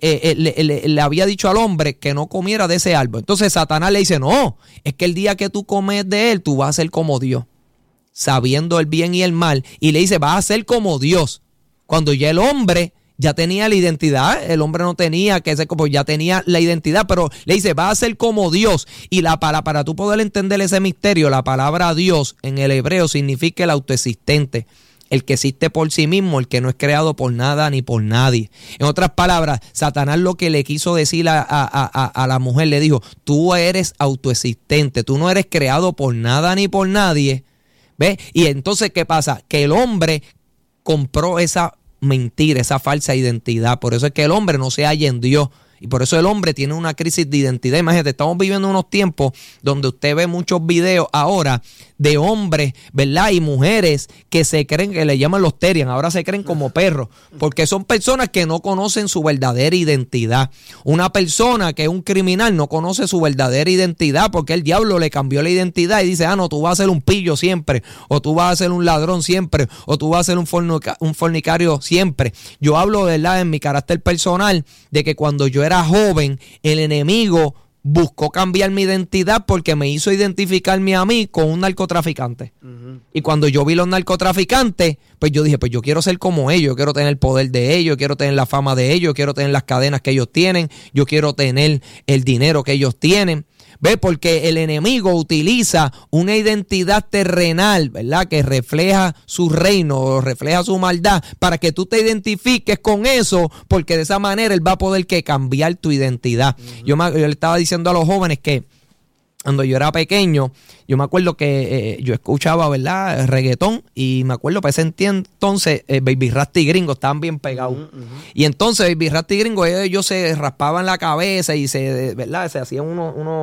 S14: le había dicho al hombre que no comiera de ese árbol. Entonces Satanás le dice, no, es que el día que tú comes de él, tú vas a ser como Dios, sabiendo el bien y el mal. Y le dice, vas a ser como Dios. Cuando ya el hombre ya tenía la identidad, el hombre no tenía que ser como, ya tenía la identidad, pero le dice, va a ser como Dios. Y para tú poder entender ese misterio, la palabra Dios en el hebreo significa el autoexistente, el que existe por sí mismo, el que no es creado por nada ni por nadie. En otras palabras, Satanás lo que le quiso decir a la mujer, le dijo, tú eres autoexistente, tú no eres creado por nada ni por nadie. ¿Ves? Y entonces, ¿qué pasa? Que el hombre compró esa mentira, esa falsa identidad. Por eso es que el hombre no se halla en Dios. Y por eso el hombre tiene una crisis de identidad. Imagínate, estamos viviendo unos tiempos donde usted ve muchos videos ahora de hombres, ¿verdad? Y mujeres que se creen, que le llaman los terian, ahora se creen como perros, porque son personas que no conocen su verdadera identidad. Una persona que es un criminal no conoce su verdadera identidad porque el diablo le cambió la identidad y dice, no, tú vas a ser un pillo siempre, o tú vas a ser un ladrón siempre, o tú vas a ser un fornicario siempre. Yo hablo, ¿verdad?, en mi carácter personal, de que cuando yo era joven, el enemigo buscó cambiar mi identidad porque me hizo identificarme a mí con un narcotraficante. Y cuando yo vi los narcotraficantes, pues yo dije, pues yo quiero ser como ellos, yo quiero tener el poder de ellos, yo quiero tener la fama de ellos, yo quiero tener las cadenas que ellos tienen, yo quiero tener el dinero que ellos tienen. ¿Ves? Porque el enemigo utiliza una identidad terrenal, ¿verdad?, que refleja su reino, refleja su maldad, para que tú te identifiques con eso, porque de esa manera él va a poder cambiar tu identidad. Yo le estaba diciendo a los jóvenes que cuando yo era pequeño, yo me acuerdo que yo escuchaba, ¿verdad?, reggaetón, y me acuerdo para ese entonces Baby Rasta y Gringo estaban bien pegados. Y entonces Baby Rasta y Gringo, ellos se raspaban la cabeza y ¿verdad?, se hacían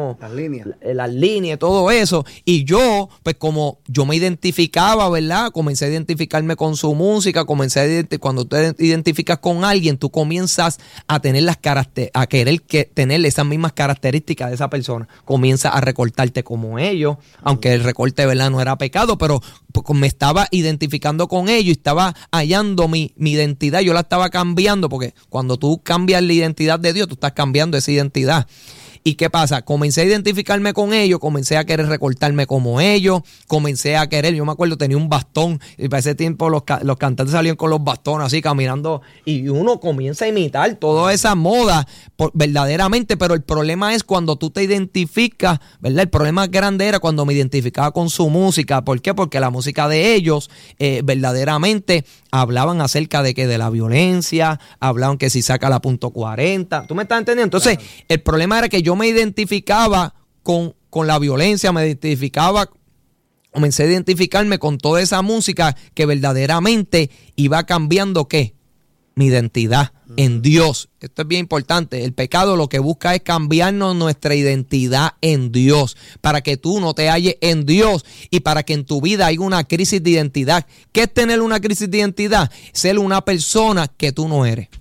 S14: las líneas, todo eso. Y yo, pues como yo me identificaba, ¿verdad?, comencé a identificarme con su música, cuando te identificas con alguien, tú comienzas a tener a querer tener esas mismas características de esa persona. Comienzas a recortarte como ellos, aunque el recorte, ¿verdad?, no era pecado, pero me estaba identificando con ellos y estaba hallando mi identidad. Yo la estaba cambiando, porque cuando tú cambias la identidad de Dios, tú estás cambiando esa identidad. ¿Y qué pasa? Comencé a identificarme con ellos, comencé a querer recortarme como ellos, comencé a querer, yo me acuerdo, tenía un bastón, y para ese tiempo los cantantes salían con los bastones así caminando, y uno comienza a imitar toda esa moda verdaderamente, pero el problema es cuando tú te identificas, ¿verdad? El problema grande era cuando me identificaba con su música. ¿Por qué? Porque la música de ellos verdaderamente hablaban acerca de la violencia, hablaban que si saca la .40, ¿tú me estás entendiendo? Entonces, el problema era que yo me identificaba con la violencia, comencé a identificarme con toda esa música que verdaderamente iba cambiando, ¿qué? Mi identidad en Dios. Esto es bien importante. El pecado lo que busca es cambiarnos nuestra identidad en Dios, para que tú no te halles en Dios y para que en tu vida haya una crisis de identidad. ¿Qué es tener una crisis de identidad? Ser una persona que tú no eres.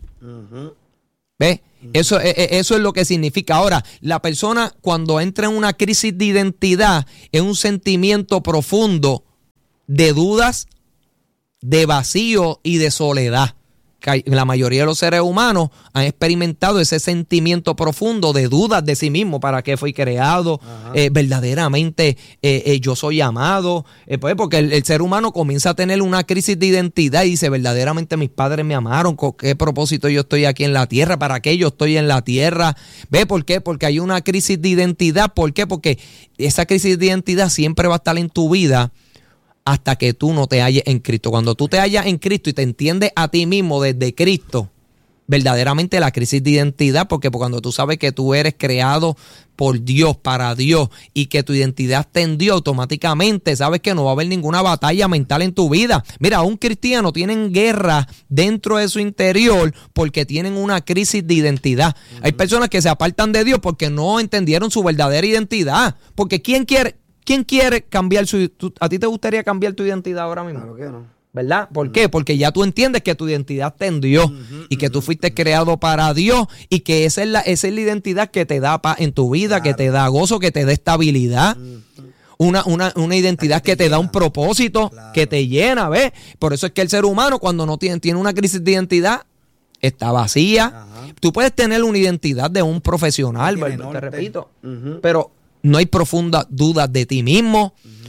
S14: ¿Ves? Eso es lo que significa. Ahora, la persona cuando entra en una crisis de identidad es un sentimiento profundo de dudas, de vacío y de soledad. La mayoría de los seres humanos han experimentado ese sentimiento profundo de dudas de sí mismo. ¿Para qué fui creado? Verdaderamente yo soy amado. Pues porque el ser humano comienza a tener una crisis de identidad y dice, verdaderamente mis padres me amaron. ¿Con qué propósito yo estoy aquí en la tierra? ¿Para qué yo estoy en la tierra? ¿Ve por qué? Porque hay una crisis de identidad. ¿Por qué? Porque esa crisis de identidad siempre va a estar en tu vida hasta que tú no te halles en Cristo. Cuando tú te hallas en Cristo y te entiendes a ti mismo desde Cristo, verdaderamente la crisis de identidad, porque cuando tú sabes que tú eres creado por Dios, para Dios, y que tu identidad está en Dios, automáticamente sabes que no va a haber ninguna batalla mental en tu vida. Mira, un cristiano tienen guerra dentro de su interior porque tienen una crisis de identidad. Hay personas que se apartan de Dios porque no entendieron su verdadera identidad. Porque ¿quién quiere cambiar a ti te gustaría cambiar tu identidad ahora mismo?
S1: Claro que no.
S14: ¿Verdad? ¿Por qué? Porque ya tú entiendes que tu identidad está en Dios y que tú fuiste creado para Dios y que esa es la identidad que te da paz en tu vida, que te da gozo, que te da estabilidad. Una identidad que te da un propósito, que te llena, ¿ves? Por eso es que el ser humano cuando no tiene una crisis de identidad está vacía. Tú puedes tener una identidad de un profesional, te repito, pero no hay profundas dudas de ti mismo.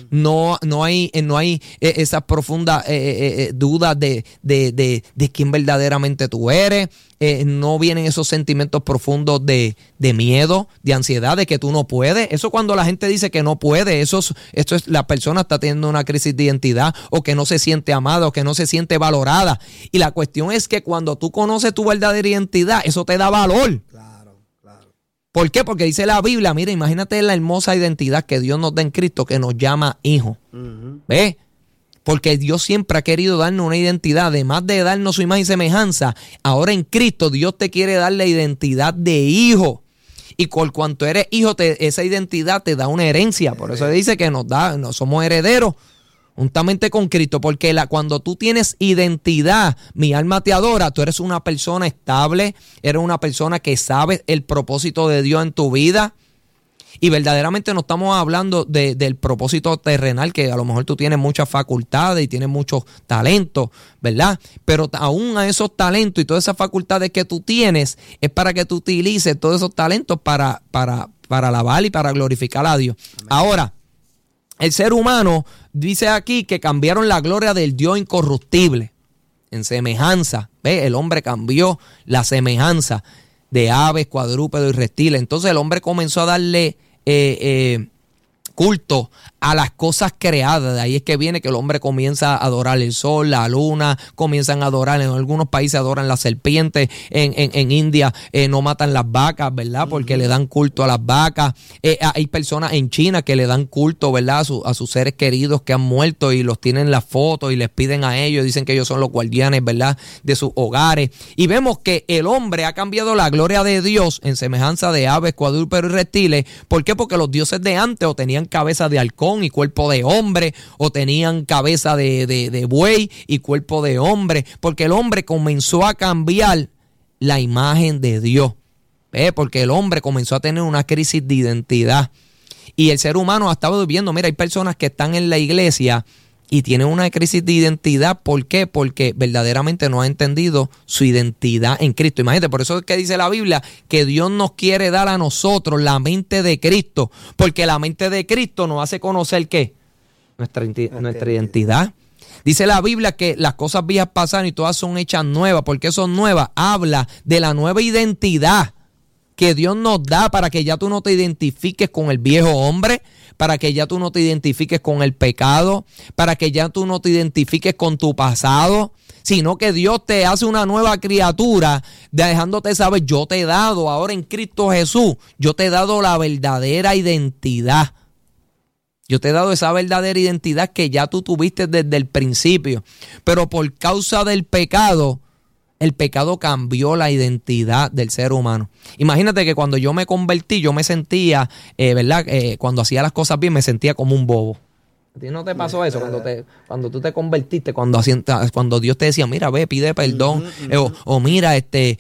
S14: No hay esa profunda duda de quién verdaderamente tú eres. No vienen esos sentimientos profundos de miedo, de ansiedad, de que tú no puedes. Eso cuando la gente dice que no puede, esto es la persona está teniendo una crisis de identidad, o que no se siente amada, o que no se siente valorada. Y la cuestión es que cuando tú conoces tu verdadera identidad, eso te da valor. ¿Por qué? Porque dice la Biblia, mira, imagínate la hermosa identidad que Dios nos da en Cristo, que nos llama hijo. ¿Ves? Porque Dios siempre ha querido darnos una identidad, además de darnos su imagen y semejanza. Ahora en Cristo Dios te quiere dar la identidad de hijo. Y por cuanto eres hijo, esa identidad te da una herencia. Por eso dice que no somos herederos juntamente con Cristo, porque cuando tú tienes identidad, mi alma te adora, tú eres una persona estable, eres una persona que sabe el propósito de Dios en tu vida. Y verdaderamente no estamos hablando del propósito terrenal, que a lo mejor tú tienes muchas facultades y tienes muchos talentos, ¿verdad? Pero aún a esos talentos y todas esas facultades que tú tienes, es para que tú utilices todos esos talentos para alabar y para glorificar a Dios. Amén. Ahora, el ser humano dice aquí que cambiaron la gloria del Dios incorruptible en semejanza. ¿Ve? El hombre cambió la semejanza de aves, cuadrúpedos y reptiles. Entonces el hombre comenzó a darle culto a las cosas creadas. De ahí es que viene que el hombre comienza a adorar el sol, la luna, comienzan a adorar, en algunos países adoran las serpientes, en India no matan las vacas, ¿verdad? Porque le dan culto a las vacas. Hay personas en China que le dan culto, ¿verdad? A sus seres queridos que han muerto y los tienen en las fotos y les piden a ellos, dicen que ellos son los guardianes, ¿verdad? De sus hogares. Y vemos que el hombre ha cambiado la gloria de Dios en semejanza de aves, cuadrúpedos y reptiles. ¿Por qué? Porque los dioses de antes o tenían cabeza de halcón y cuerpo de hombre, o tenían cabeza de buey y cuerpo de hombre, porque el hombre comenzó a cambiar la imagen de Dios. Porque el hombre comenzó a tener una crisis de identidad y el ser humano ha estado viviendo. Mira, hay personas que están en la iglesia y tienen una crisis de identidad. ¿Por qué? Porque verdaderamente no ha entendido su identidad en Cristo. Imagínate, por eso es que dice la Biblia que Dios nos quiere dar a nosotros la mente de Cristo, porque la mente de Cristo nos hace conocer ¿qué? Nuestra identidad. Dice la Biblia que las cosas viejas pasaron y todas son hechas nuevas. ¿Por qué son nuevas? Habla de la nueva identidad que Dios nos da para que ya tú no te identifiques con el viejo hombre, para que ya tú no te identifiques con el pecado, para que ya tú no te identifiques con tu pasado, sino que Dios te hace una nueva criatura, dejándote saber, yo te he dado ahora en Cristo Jesús, yo te he dado la verdadera identidad. Yo te he dado esa verdadera identidad que ya tú tuviste desde el principio, pero por causa del pecado, el pecado cambió la identidad del ser humano. Imagínate que cuando yo me convertí, yo me sentía, ¿verdad? Cuando hacía las cosas bien, me sentía como un bobo. ¿A ti no te pasó eso? Cuando tú te convertiste, cuando Dios te decía, mira, ve, pide perdón, o mira,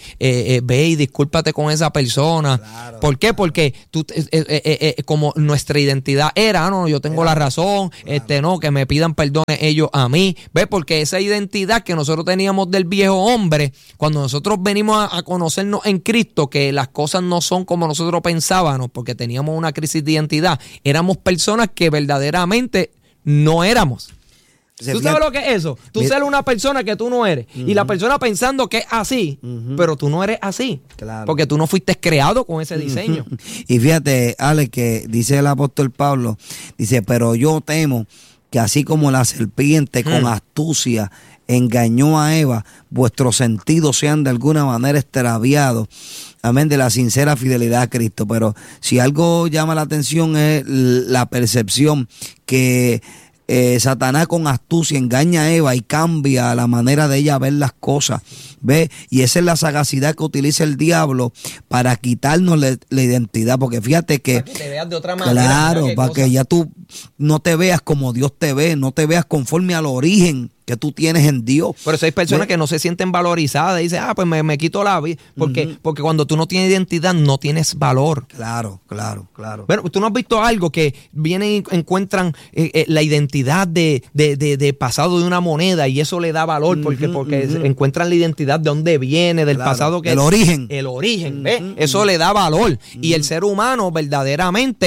S14: ve y discúlpate con esa persona. Claro, ¿por qué? Porque tú, como nuestra identidad era, no, yo tengo la razón, claro. No, que me pidan perdón ellos a mí. Ve, porque esa identidad que nosotros teníamos del viejo hombre, cuando nosotros venimos a conocernos en Cristo, que las cosas no son como nosotros pensábamos, porque teníamos una crisis de identidad, éramos personas que verdaderamente no éramos. ¿Tú sabes lo que es eso? Tú ser una persona que tú no eres. Y la persona pensando que es así, pero tú no eres así. Claro. Porque tú no fuiste creado con ese diseño.
S4: Y fíjate, Alex, que dice el apóstol Pablo, dice, pero yo temo que así como la serpiente con astucia engañó a Eva, vuestros sentidos sean de alguna manera extraviados. Amén, de la sincera fidelidad a Cristo. Pero si algo llama la atención es la percepción que Satanás con astucia engaña a Eva y cambia la manera de ella ver las cosas. ¿Ve? Y esa es la sagacidad que utiliza el diablo para quitarnos la identidad. Porque fíjate que... Para que te veas de otra manera. Claro, para que ya tú no te veas como Dios te ve, no te veas conforme al origen que tú tienes en Dios. Por eso hay personas que no se sienten valorizadas y dicen, pues me quito la vida. Porque cuando tú no tienes identidad, no tienes valor. Claro. Bueno, tú no has visto algo que vienen y encuentran la identidad de pasado de una moneda y eso le da valor porque encuentran la identidad de dónde viene, del pasado que... El origen, ¿ves? Eso le da valor. Y el ser humano verdaderamente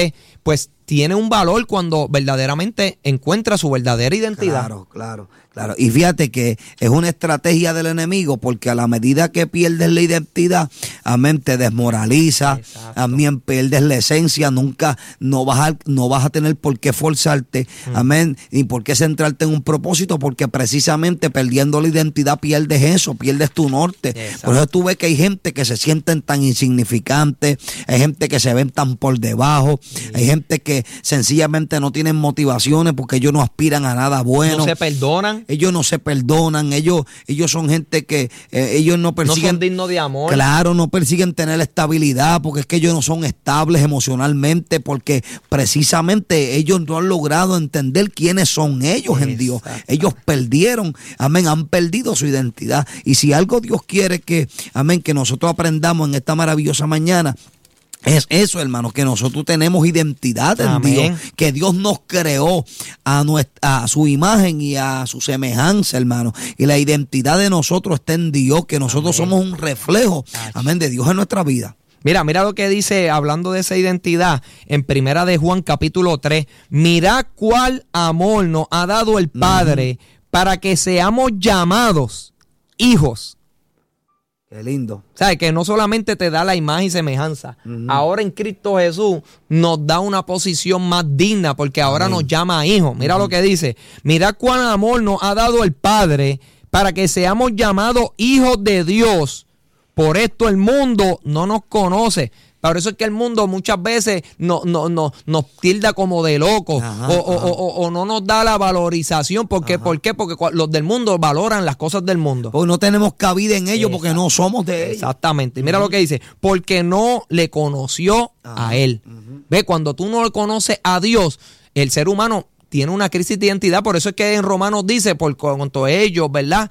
S14: pues tiene un valor cuando verdaderamente encuentra su verdadera identidad.
S4: Claro. Y fíjate que es una estrategia del enemigo, porque a la medida que pierdes la identidad, amén, te desmoraliza, amén, pierdes la esencia, nunca, no vas a tener por qué forzarte, amén, ni por qué centrarte en un propósito, porque precisamente perdiendo la identidad pierdes eso, pierdes tu norte. Exacto. Por eso tú ves que hay gente que se sienten tan insignificantes, hay gente que se ven tan por debajo, hay gente que sencillamente no tienen motivaciones porque ellos no aspiran a nada bueno.
S14: No se perdonan.
S4: Ellos no se perdonan, ellos son gente que ellos no persiguen.
S14: No son dignos de amor.
S4: Claro, no persiguen tener estabilidad, porque es que ellos no son estables emocionalmente, porque precisamente ellos no han logrado entender quiénes son ellos en Dios. Ellos perdieron, amén, han perdido su identidad. Y si algo Dios quiere que, amén, que nosotros aprendamos en esta maravillosa mañana, es eso, hermano, que nosotros tenemos identidad en Dios, que Dios nos creó a su imagen y a su semejanza, hermano, y la identidad de nosotros está en Dios, que nosotros somos un reflejo, amén, de Dios en nuestra vida.
S14: Mira lo que dice, hablando de esa identidad, en Primera de Juan capítulo 3, mirad cuál amor nos ha dado el Padre para que seamos llamados hijos.
S4: Qué lindo.
S14: ¿Sabes? Que no solamente te da la imagen y semejanza. Ahora en Cristo Jesús nos da una posición más digna, porque ahora nos llama hijos. Mira lo que dice. Mira cuán amor nos ha dado el Padre para que seamos llamados hijos de Dios. Por esto el mundo no nos conoce. Por eso es que el mundo muchas veces nos tilda como de locos o no nos da la valorización. ¿Por qué? Porque los del mundo valoran las cosas del mundo.
S4: Pues no tenemos cabida en ellos porque no somos de ellos.
S14: Exactamente. Mira lo que dice. Porque no le conoció a él. Ve, cuando tú no le conoces a Dios, el ser humano tiene una crisis de identidad. Por eso es que en Romanos dice, por cuanto ellos, ¿verdad?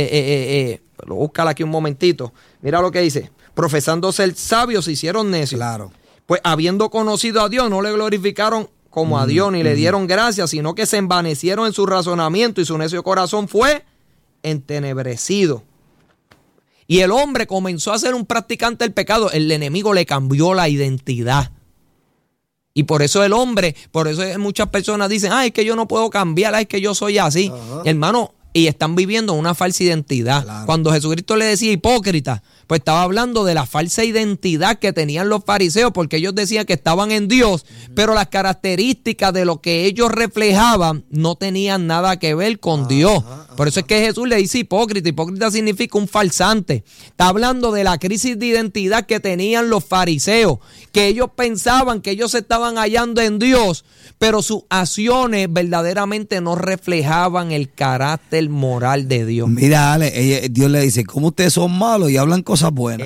S14: Búscala aquí un momentito. Mira lo que dice. Profesando ser sabios, se hicieron necios.
S4: Claro.
S14: Pues habiendo conocido a Dios, no le glorificaron como a Dios, ni le dieron gracias, sino que se envanecieron en su razonamiento y su necio corazón fue entenebrecido. Y el hombre comenzó a ser un practicante del pecado. El enemigo le cambió la identidad. Y por eso muchas personas dicen, es que yo no puedo cambiar, es que yo soy así. Hermano, y están viviendo una falsa identidad. Claro. Cuando Jesucristo le decía hipócrita, pues estaba hablando de la falsa identidad que tenían los fariseos, porque ellos decían que estaban en Dios, pero las características de lo que ellos reflejaban no tenían nada que ver con Dios. Por eso es que Jesús le dice hipócrita. Hipócrita significa un falsante. Está hablando de la crisis de identidad que tenían los fariseos, que ellos pensaban que ellos se estaban hallando en Dios, pero sus acciones verdaderamente no reflejaban el carácter moral de Dios.
S4: Mira, Ale, Dios le dice, ¿cómo ustedes son malos y hablan cosas buenas?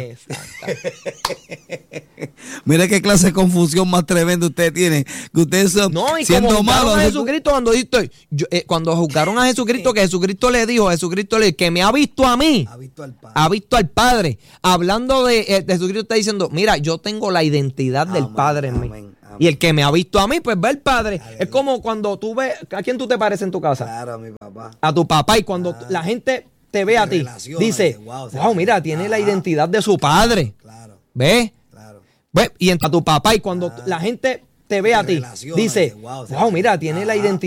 S4: Mira qué clase de confusión más tremenda ustedes tienen, que ustedes son siendo malos.
S14: A Jesucristo cuando juzgaron a Jesucristo, que Jesucristo le dijo que me ha visto a mí, ha visto al Padre. Hablando de Jesucristo está diciendo, mira, yo tengo la identidad del Padre en mí. Y el que me ha visto a mí, pues ve al Padre. Es como cuando tú ves, ¿a quién tú te pareces en tu casa?
S4: Claro, a mi papá.
S14: A tu papá. Y cuando la gente te ve a ti, dice, wow, mira, tiene la identidad de su padre. Claro. ¿Ves? Claro. ¿Ves? Y a tu papá. Y cuando la gente te ve a ti, dice, wow, mira, tiene la identidad